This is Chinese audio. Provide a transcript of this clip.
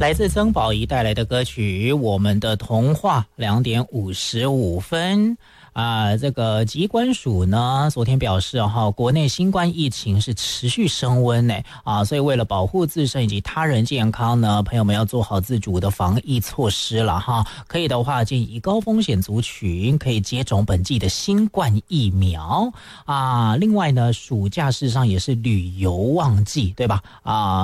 来自曾宝仪带来的歌曲《我们的童话》2:55这个疾管署呢，昨天表示国内新冠疫情是持续升温呢所以为了保护自身以及他人健康呢，朋友们要做好自主的防疫措施了可以的话，建议高风险族群可以接种本季的新冠疫苗另外呢，暑假事实上也是旅游旺季，对吧